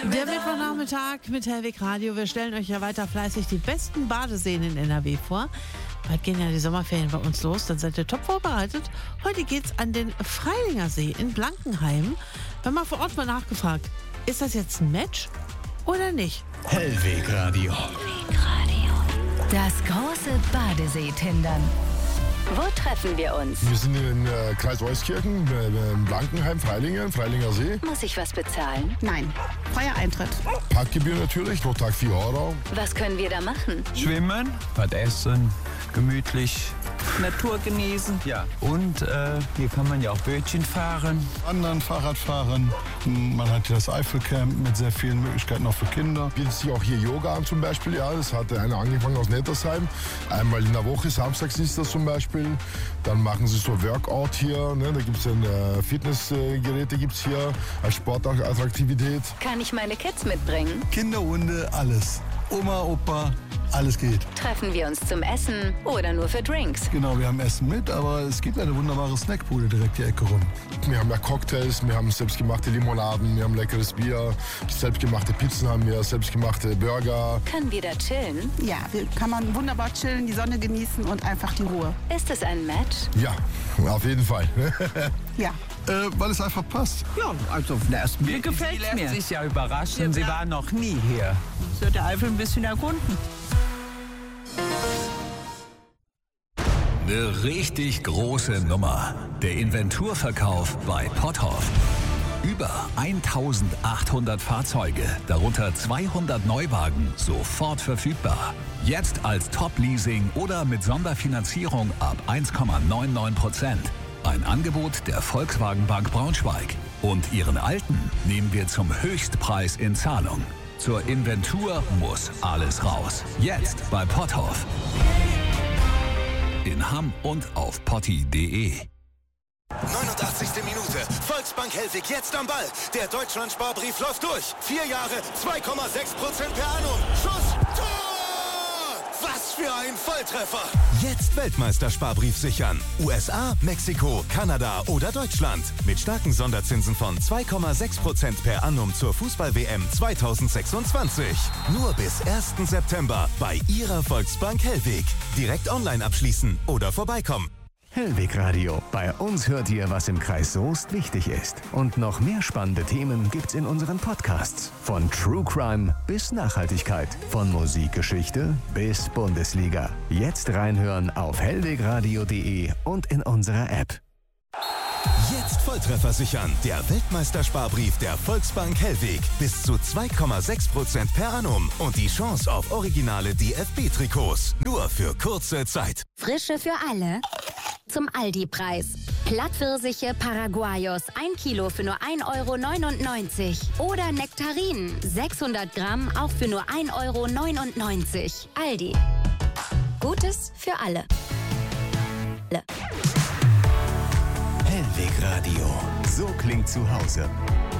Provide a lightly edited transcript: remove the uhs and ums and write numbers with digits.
Der Mittwochnachmittag mit Hellwig Radio. Wir stellen euch ja weiter fleißig die besten Badeseen in NRW vor. Bald gehen ja die Sommerferien bei uns los, dann seid ihr top vorbereitet. Heute geht's an den Freilinger See in Blankenheim. Wir haben mal vor Ort mal nachgefragt, ist das jetzt ein Match oder nicht? Hellwig Radio. Das große Badesee-Tindern. Wo treffen wir uns? Wir sind in Kreis Euskirchen, Blankenheim, Freilinger See. Muss ich was bezahlen? Nein, freier Eintritt. Parkgebühr natürlich, pro Tag 4 Euro. Was können wir da machen? Schwimmen, was essen, gemütlich. Natur genießen. Ja. Und hier kann man ja auch Bötchen fahren. Wandern, Fahrrad fahren. Man hat hier das Eifelcamp mit sehr vielen Möglichkeiten auch für Kinder. Bietet sich auch hier Yoga an zum Beispiel. Ja, das hat einer angefangen aus Nettersheim. Einmal in der Woche, samstags ist das zum Beispiel. Dann machen sie so Workout hier. Ne? Da gibt es Fitnessgeräte gibt's hier als Sportattraktivität. Kann ich meine Kids mitbringen? Kinder, Hunde, alles. Oma, Opa, alles geht. Treffen wir uns zum Essen oder nur für Drinks? Genau, wir haben Essen mit, aber es gibt eine wunderbare Snackbude direkt die Ecke rum. Wir haben ja Cocktails, wir haben selbstgemachte Limonaden, wir haben leckeres Bier, selbstgemachte Pizzen haben wir, selbstgemachte Burger. Können wir da chillen? Ja, kann man wunderbar chillen, die Sonne genießen und einfach die Ruhe. Ist es ein Match? Ja, auf jeden Fall. Ja. Weil es einfach passt. Ja, also auf den ersten Blick gefällt Sie mir. lässt sich ja überraschen, Sie war noch nie hier. So der Eifel ein bisschen erkunden. Eine richtig große Nummer. Der Inventurverkauf bei Potthoff. Über 1800 Fahrzeuge, darunter 200 Neuwagen, sofort verfügbar. Jetzt als Top-Leasing oder mit Sonderfinanzierung ab 1,99%. Ein Angebot der Volkswagen Bank Braunschweig. Und Ihren alten nehmen wir zum Höchstpreis in Zahlung. Zur Inventur muss alles raus. Jetzt bei Potthoff. In Hamm und auf potti.de. 89. Minute. Volksbank Hellwig jetzt am Ball. Der Deutschland-Sparbrief läuft durch. 4 Jahre, 2,6% per annum. Schuss, Tor! Was für ein Volltreffer! Jetzt Weltmeistersparbrief sichern. USA, Mexiko, Kanada oder Deutschland. Mit starken Sonderzinsen von 2,6% per annum zur Fußball-WM 2026. Nur bis 1. September bei Ihrer Volksbank Hellwig. Direkt online abschließen oder vorbeikommen. Hellwig Radio. Bei uns hört ihr, was im Kreis Soest wichtig ist. Und noch mehr spannende Themen gibt's in unseren Podcasts. Von True Crime bis Nachhaltigkeit. Von Musikgeschichte bis Bundesliga. Jetzt reinhören auf hellwegradio.de und in unserer App. Jetzt Volltreffer sichern. Der Weltmeistersparbrief der Volksbank Hellwig. Bis zu 2,6% per annum. Und die Chance auf originale DFB-Trikots. Nur für kurze Zeit. Frische für alle. Zum Aldi-Preis. Plattpfirsiche Paraguayos 1 Kilo für nur 1,99 €. Oder Nektarinen 600 Gramm auch für nur 1,99 €. Aldi. Gutes für alle. Hellwig Radio. So klingt zu Hause.